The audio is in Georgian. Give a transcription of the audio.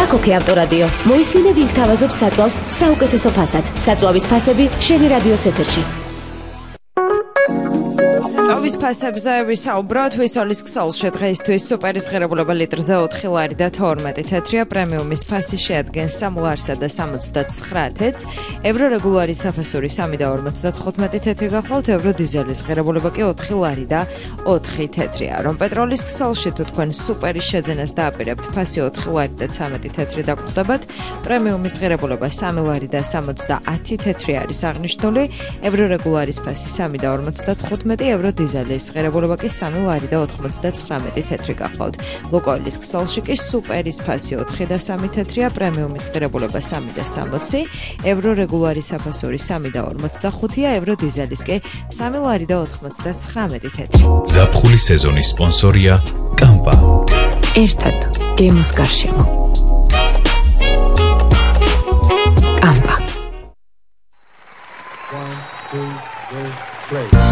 აქ-ოქე ავტორადიო. მოისმინე ვინ გთავაზობს საწვავს საუკეთესო ფასად. საწვავის ფასები შენი რადიოს ეთერში. წავის ფასებზე ვისაუბროთ. ვისოლის ქსელში დღეისთვის სუპერის ღირებულება ლიტრზე 4 ლარი და 12 თეთრია. პრემიუმის ფასი შეადგენს 3 ლარსა და 79 თეთრს. ევრო რეგულარი საფასური 3 და 55 თეთრი გახლავთ. ევრო დიზელის ღირებულება კი 4 ლარი და 4 თეთრია. რომ პეტროლის ქსელში თუ თქვენ სუპერის შეძენას დააპირებთ, ფასი 4 ლარი და 13 თეთრი დაგხვდებათ. პრემიუმის ღირებულება 3 ლარი და 70 თეთრი არის აღნიშნული. ევრო რეგულარის ფასი 3 და 55, ევრო დიზელის ღირებულება კი 3 ლარი და 99 თეთრი გახლავთ. ლუკოილის ქსელში კი სუპერის ფასი 4 და 3 თეთრია, პრემიუმის ღირებულება 3 და 60, ევრო რეგულარი საფასური 3 და 45, ევრო დიზელის კი 3 ლარი და 99 თეთრი. ზაფხულის სეზონის სპონსორია კამპა. ერთად გემოს გარშემო. კამპა. 1, 2, 3, play.